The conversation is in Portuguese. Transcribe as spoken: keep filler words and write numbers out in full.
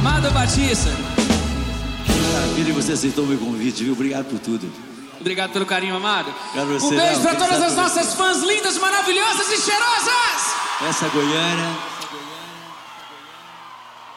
Amado Batista. Maravilha, você aceitou o meu convite, viu? Obrigado por tudo. Obrigado pelo carinho, amado. Você, um beijo não, pra todas as saber. nossas fãs lindas, maravilhosas e cheirosas. Essa Goiânia.